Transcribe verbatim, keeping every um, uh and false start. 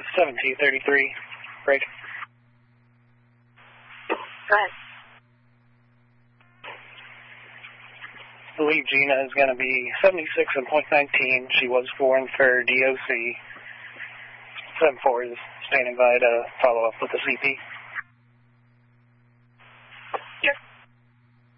seventeen thirty-three, break. Go ahead. I believe Gina is going to be seventy-six and point nineteen. She was flown for D O C. seven four is standing by to follow up with the C P. Yes.